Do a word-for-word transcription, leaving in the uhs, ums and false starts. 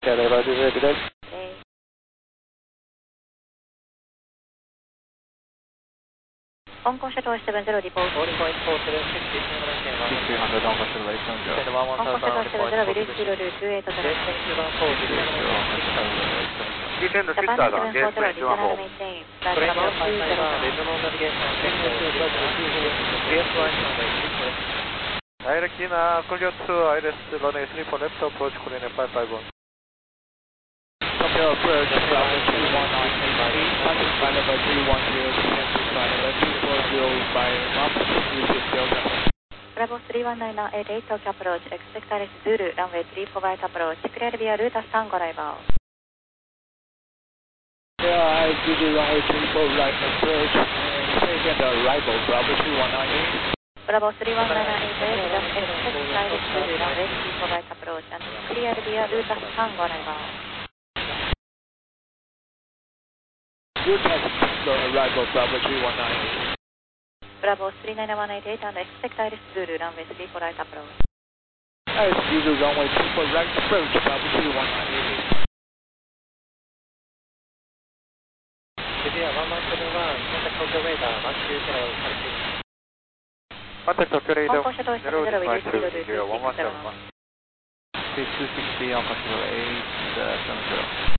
Yeah, they loaded it today. Okay. Hong Kong Shuttle seven zero report. Boarding point four seven six six three hundred Hong Kong Shuttle eight seven zero. Hong Kong Shuttle seven zero, release zero two two eight zero. Descend six Japan thousand, seven four zero, gateway two one regional four. maintain. Flight level two zero. Direct in, uh, Korea two, I R S runway three four left, approach Korean five five one. Tokyo approach, Bravo three one nine eight, contact flight level three one zero, descend to flight level two four zero by Mumbai, receive Delta. Bravo three one nine eight eight, Tokyo approach, expect Iris Zulu, runway three four right approach, clear via route San go arrival. Yeah, I Zulu runway three four right approach, and second arrival, Bravo three one nine eight. Bravo three one nine eight eight, just expect Iris Zulu, runway three four right approach, and clear via route San go arrival. Route Tango arrival, Bravo three one nine eight. Bravo three nine one eight eight, and expect Iris Zulu, runway three four right approach. Iris Zulu runway three four right approach, Bravo three one nine eight. one one seven one, contact Tokyo radar, one two zero, Contact Tokyo radar, Hong Kong Shuttle seven zero, release zero two two one one six seven zero. one. two six three, Hong Kong Shuttle eight seven zero.